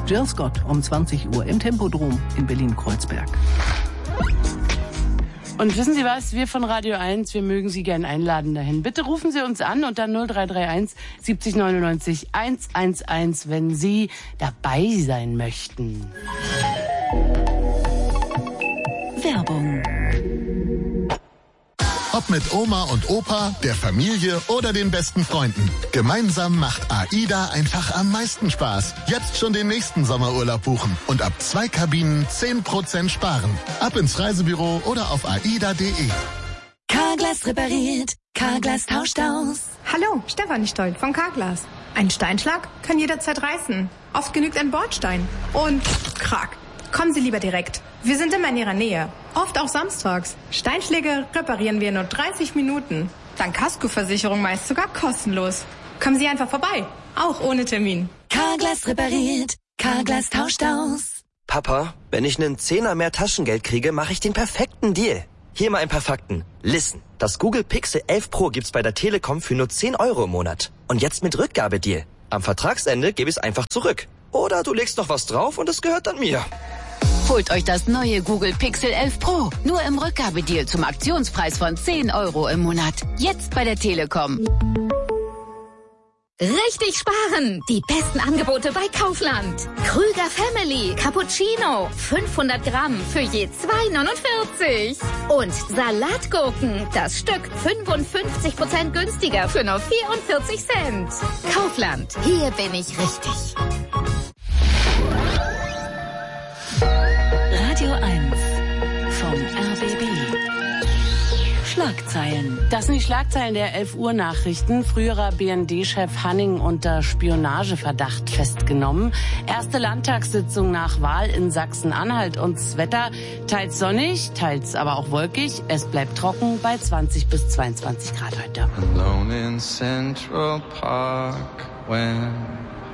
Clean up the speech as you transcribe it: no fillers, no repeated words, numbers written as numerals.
Jill Scott um 20 Uhr im Tempodrom in Berlin-Kreuzberg. Und wissen Sie was? Wir von Radio 1, wir mögen Sie gern einladen dahin. Bitte rufen Sie uns an unter 0331 70 99 111, wenn Sie dabei sein möchten. Werbung. Ob mit Oma und Opa, der Familie oder den besten Freunden. Gemeinsam macht AIDA einfach am meisten Spaß. Jetzt schon den nächsten Sommerurlaub buchen und ab 2 Kabinen 10% sparen. Ab ins Reisebüro oder auf aida.de. Carglass repariert, Carglass tauscht aus. Hallo, Stefanie Stoll von Carglass. Ein Steinschlag kann jederzeit reißen. Oft genügt ein Bordstein. Und krack. Kommen Sie lieber direkt. Wir sind immer in Ihrer Nähe. Oft auch samstags. Steinschläge reparieren wir in nur 30 Minuten. Dank Kaskoversicherung meist sogar kostenlos. Kommen Sie einfach vorbei. Auch ohne Termin. Carglass repariert, Carglass tauscht aus. Papa, wenn ich einen Zehner mehr Taschengeld kriege, mache ich den perfekten Deal. Hier mal ein paar Fakten. Listen, das Google Pixel 11 Pro gibt's bei der Telekom für nur 10 € im Monat. Und jetzt mit Rückgabedeal. Am Vertragsende gebe ich es einfach zurück. Oder du legst noch was drauf und es gehört dann mir. Holt euch das neue Google Pixel 11 Pro. Nur im Rückgabedeal zum Aktionspreis von 10 € im Monat. Jetzt bei der Telekom. Richtig sparen! Die besten Angebote bei Kaufland. Krüger Family Cappuccino 500 Gramm für je 2,49. Und Salatgurken, das Stück 55% günstiger für nur 44 Cent. Kaufland, hier bin ich richtig. Radio 1 vom RBB. Schlagzeilen. Das sind die Schlagzeilen der 11 Uhr Nachrichten. Früherer BND-Chef Hanning unter Spionageverdacht festgenommen. Erste Landtagssitzung nach Wahl in Sachsen-Anhalt. Und das Wetter teils sonnig, teils aber auch wolkig. Es bleibt trocken bei 20 bis 22 Grad heute. Alone in Central Park when